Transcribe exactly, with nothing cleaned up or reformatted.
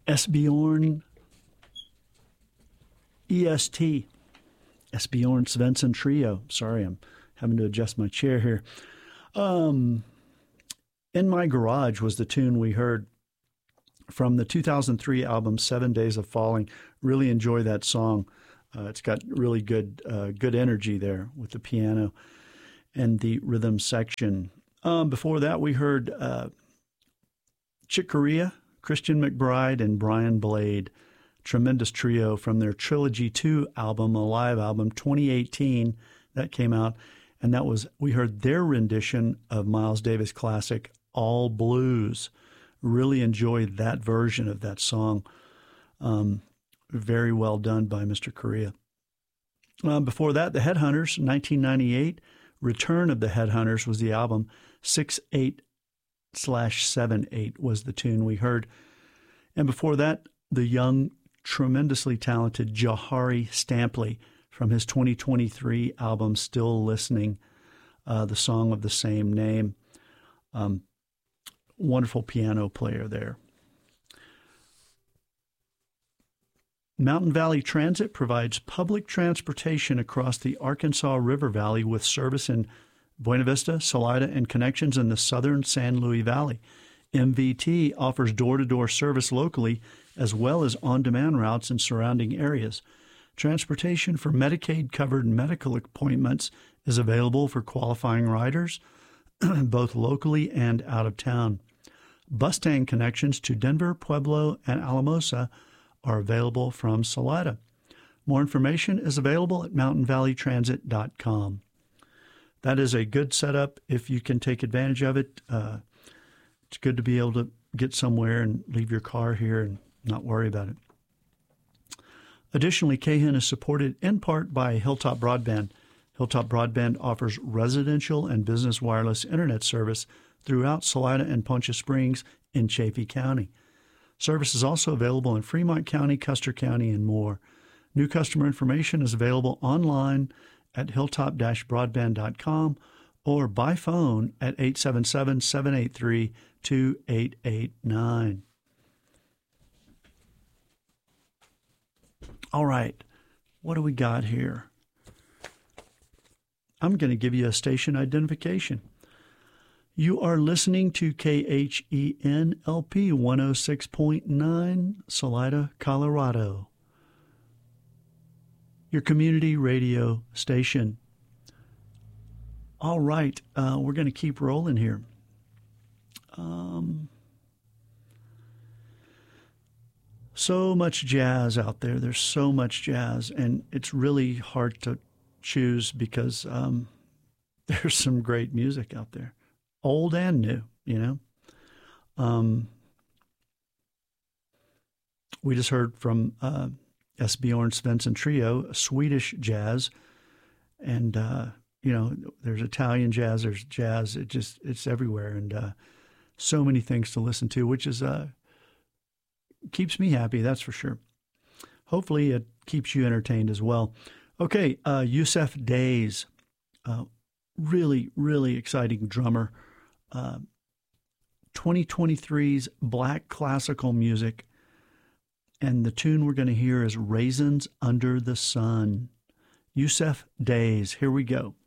Esbjorn E S T. Esbjorn Svensson Trio. Sorry, I'm having to adjust my chair here. Um, In My Garage was the tune we heard from the two thousand three album Seven Days of Falling. Really enjoy that song. Uh, it's got really good uh, good energy there with the piano and the rhythm section. Um, before that, we heard uh, Chick Corea, Christian McBride, and Brian Blade. Tremendous trio from their Trilogy two album, a live album, twenty eighteen, that came out. And that was, we heard their rendition of Miles Davis' classic, All Blues. Really enjoyed that version of that song. Um, very well done by Mister Corea. Uh, before that, the Headhunters, nineteen ninety-eight. Return of the Headhunters was the album. six eight slash seven eight was the tune we heard. And before that, the young, tremendously talented Jahari Stampley from his twenty twenty-three album, Still Listening, uh, the song of the same name. Um, wonderful piano player there. Mountain Valley Transit provides public transportation across the Arkansas River Valley with service in Buena Vista, Salida, and connections in the southern San Luis Valley. M V T offers door-to-door service locally as well as on-demand routes in surrounding areas. Transportation for Medicaid-covered medical appointments is available for qualifying riders, both locally and out of town. Bustang connections to Denver, Pueblo, and Alamosa are available from Salida. More information is available at mountain valley transit dot com. That is a good setup if you can take advantage of it. Uh, it's good to be able to get somewhere and leave your car here and not worry about it. Additionally, K H I N is supported in part by Hilltop Broadband. Hilltop Broadband offers residential and business wireless internet service throughout Salida and Poncha Springs in Chaffee County. Service is also available in Fremont County, Custer County, and more. New customer information is available online at hilltop dash broadband dot com or by phone at eight seven seven, seven eight three, two eight eight nine. All right, what do we got here? I'm going to give you a station identification. You are listening to K H E N L P one oh six point nine, Salida, Colorado, your community radio station. All right, uh, we're going to keep rolling here. Um, so much jazz out there. There's so much jazz, and it's really hard to choose because um, there's some great music out there. Old and new, you know. Um, we just heard from uh, Esbjorn Svensson Trio, Swedish jazz, and uh, you know, there's Italian jazz, there's jazz. It just it's everywhere, and uh, so many things to listen to, which is uh, keeps me happy. That's for sure. Hopefully, it keeps you entertained as well. Okay, uh, Yusef Days, uh, really, really exciting drummer. Uh, twenty twenty-three's Black Classical Music, and the tune we're going to hear is Raisins Under the Sun. Yusef Days, here we go.